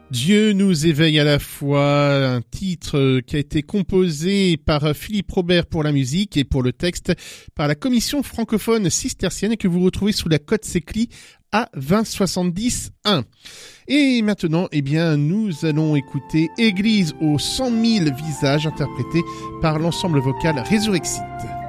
Dieu nous éveille à la foi, un titre qui a été composé par Philippe Robert pour la musique et pour le texte par la commission francophone cistercienne et que vous retrouvez sous la cote Sécli à 2070-1. Et maintenant, nous allons écouter Église aux 100 000 visages interprété par l'ensemble vocal Résurrexite.